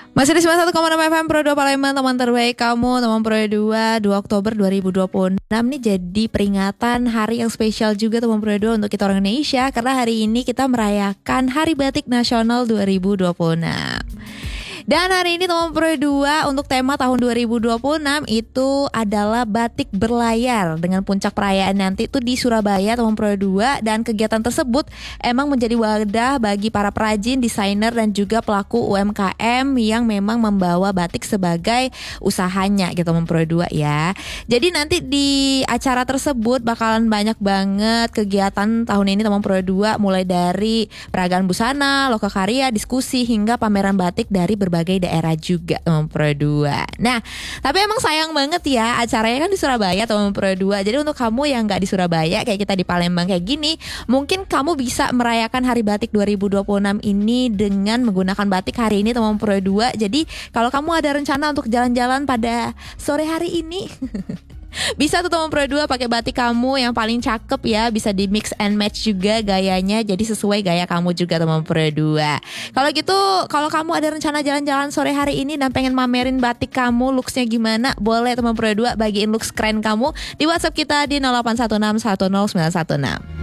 Masih di 91,6 FM Pro 2 Palembang, teman terbaik kamu, teman Pro 2 Oktober 2026 nih jadi peringatan hari yang spesial juga teman Pro 2 untuk kita orang Indonesia. Karena hari ini kita merayakan Hari Batik Nasional 2026. Dan hari ini teman Pro 2 untuk tema tahun 2026 itu adalah batik berlayar dengan puncak perayaan nanti itu di Surabaya teman Pro 2. Dan kegiatan tersebut emang menjadi wadah bagi para perajin, desainer dan juga pelaku UMKM yang memang membawa batik sebagai usahanya gitu teman Pro 2 ya. Jadi nanti di acara tersebut bakalan banyak banget kegiatan tahun ini teman Pro 2, mulai dari peragaan busana, lokakarya, diskusi hingga pameran batik dari berbagai daerah juga teman Pro 2. Nah, tapi emang sayang banget ya acaranya kan di Surabaya teman Pro 2. Jadi untuk kamu yang gak di Surabaya kayak kita di Palembang kayak gini, mungkin kamu bisa merayakan Hari Batik 2026 ini dengan menggunakan batik hari ini teman Pro 2. Jadi kalau kamu ada rencana untuk jalan-jalan pada sore hari ini bisa tuh teman Pro 2 pakai batik kamu yang paling cakep ya, bisa di mix and match juga gayanya, jadi sesuai gaya kamu juga teman Pro 2. Kalau gitu, kalau kamu ada rencana jalan-jalan sore hari ini dan pengen mamerin batik kamu, looksnya gimana, boleh teman Pro 2 bagiin looks keren kamu di WhatsApp kita di 0816 10 916.